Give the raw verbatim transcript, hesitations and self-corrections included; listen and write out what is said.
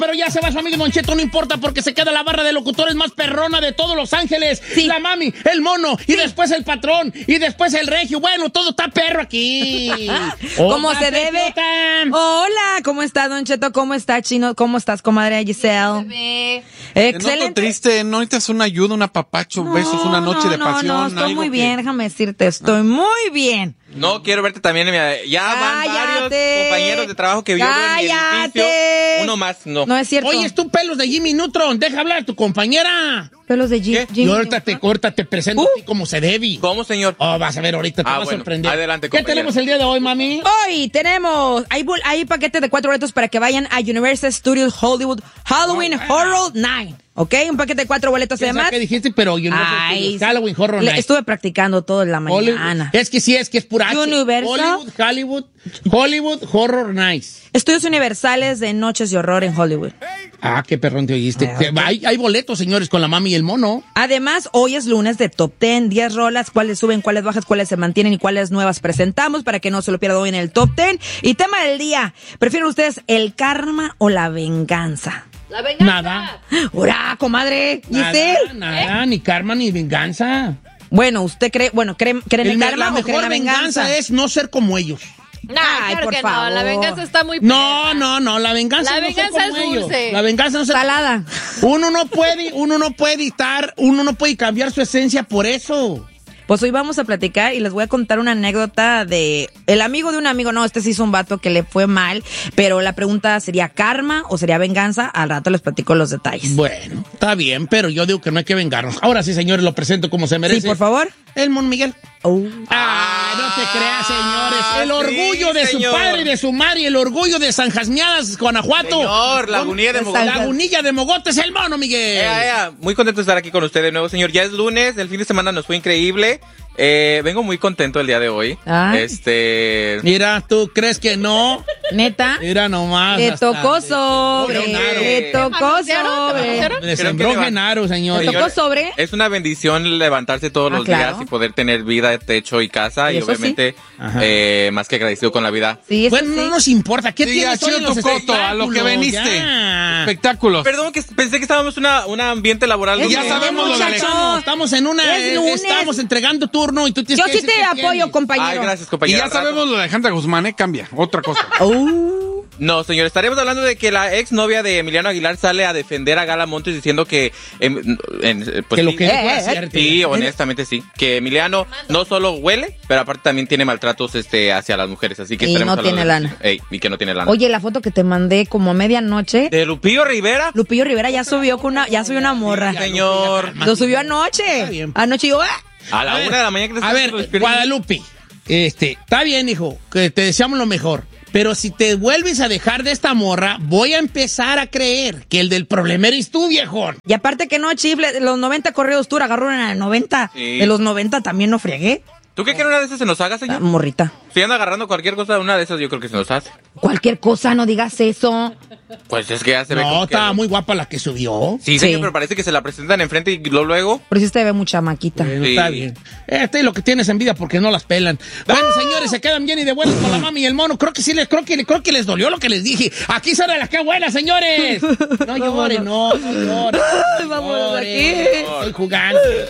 Pero ya se va su amigo Don Cheto, no importa, porque se queda la barra de locutores más perrona de todos Los Ángeles. Sí. La mami, el mono, sí. Y después el patrón, y después el regio. Bueno, todo está perro aquí. ¿Cómo se debe? Hola, ¿cómo está, Don Cheto? ¿Cómo está, Chino? ¿Cómo estás, comadre Giselle? Bebé. Excelente. Te noto triste, no necesitas una ayuda, un apapacho, no, besos, una noche no, de pasión. No, no, estoy muy que... bien, déjame decirte, estoy ah. muy bien. No, quiero verte también. Ya van ¡Cállate! varios compañeros de trabajo que yo veo en mi edificio. Uno más, no. No es cierto. Oye, es tú pelos de Jimmy Neutron. Deja hablar a tu compañera. Pelos de Jimmy. Y ahorita te, ahorita te presento uh. a ti como se debe. ¿Cómo, señor? Oh, vas a ver, ahorita te ah, vas bueno, a sorprender. Adelante, ¿Qué compañera. tenemos el día de hoy, mami? Hoy tenemos, hay, hay paquetes de cuatro boletos para que vayan a Universal Studios Hollywood Halloween oh, Horror Night. ¿Ok? Un paquete de cuatro boletos además. ¿Qué dijiste? Pero Universal Ay, Studios Halloween Horror Night. Estuve practicando todo en la mañana. Hollywood. Es que sí, es que es pura H. Universal. Hollywood, Hollywood, Hollywood Horror Nights. Estudios universales de noches de horror en Hollywood. Ah, qué perrón te oíste. Ay, okay. hay, hay boletos, señores, con la mami y el mono. Además, hoy es lunes de Top diez, diez rolas, cuáles suben, cuáles bajas, cuáles se mantienen y cuáles nuevas presentamos para que no se lo pierdan hoy en el Top diez. Y tema del día, ¿prefieren ustedes el karma o la venganza? La venganza. Nada. ¡Hurra, comadre! Nada, nada, ¿Eh? Ni karma ni venganza. Bueno, ¿usted cree, bueno, creen, creen el, el karma la o creen la venganza? venganza es no ser como ellos. No, Ay, claro por que favor. No, la venganza está muy perra. No, no, no, la venganza la no venganza es como dulce. Ellos. La venganza no es salada. Uno no puede, uno no puede estar, uno no puede cambiar su esencia por eso. Pues hoy vamos a platicar y les voy a contar una anécdota de el amigo de un amigo. No, este sí es un vato que le fue mal, pero la pregunta sería karma o sería venganza. Al rato les platico los detalles. Bueno, está bien, pero yo digo que no hay que vengarnos. Ahora sí, señores, lo presento como se merece. Sí, por favor. El Mon Miguel. Oh. Ah, no te creas, señores. El orgullo sí, de señor. Su padre y de su madre, el orgullo de San Jasmiadas, Guanajuato. Señor, Lagunilla de Mogotes. Lagunilla de Mogotes, el mono, Miguel. Eh, eh, muy contento de estar aquí con usted de nuevo, señor. Ya es lunes, el fin de semana nos fue increíble. Eh, vengo muy contento el día de hoy. Ah. Este. Mira, ¿tú crees que no? ¿Neta? Mira nomás. Le tocó sobre. Le tocó sobre. Le sembró Genaro, señor. Le tocó sobre. Es una bendición levantarse todos ah, los claro. días y poder tener vida, techo y casa. Y, y obviamente, sí. eh, más que agradecido con la vida. Sí, bueno, sí. no nos importa. ¿Qué sí, tienes tu coto a lo que veniste? Ya. Espectáculos. Perdón, que pensé que estábamos en un ambiente laboral. Ya sabemos lo de Estamos en una. Eh, estamos entregando turno y tú tienes Yo que sí te apoyo, tienes. Compañero. Ay, gracias, compañero. Y ya sabemos lo de Alejandra Guzmán, ¿eh? Cambia. Otra cosa. uh. No, señor, estaremos hablando de que la ex novia de Emiliano Aguilar sale a defender a Gala Montes diciendo que... En, en, pues, que lo que sí, eh, eh, sí, honestamente sí. Que Emiliano no solo huele, pero aparte también tiene maltratos este, hacia las mujeres. Así que y no tiene lana. Ey, y que no tiene lana. Oye, la foto que te mandé como a medianoche... ¿De Lupillo Rivera? Lupillo Rivera ya subió con una, ya subió una morra. Sí, señor. Lo subió anoche. Anoche yo... A la a una ver, de la mañana que A ver, Guadalupe, este, está bien, hijo, que te deseamos lo mejor. Pero si te vuelves a dejar de esta morra, voy a empezar a creer que el del problema eres tú, viejón. Y aparte que no, chifle, los noventa corridos tour agarraron a noventa. Sí. De los noventa también no friegué. ¿Tú qué quieres una de esas se nos haga, señor? Ah, morrita. Si anda agarrando cualquier cosa, una de esas yo creo que se nos hace. Cualquier cosa, no digas eso. Pues es que ya se ve. No, estaba que... muy guapa la que subió. Sí, señor, sí. Pero parece que se la presentan enfrente y lo luego. Pero sí se ve mucha maquita. Bueno, sí. Está bien. Este es lo que tienes envidia porque no las pelan. Bueno, ¡ah! Señores, se quedan bien y de buenas con la mami y el mono. Creo que sí les, creo que, creo que les dolió lo que les dije. Aquí sale la que buena, señores. No lloren, no, no lloren. Vámonos aquí. Estoy jugando.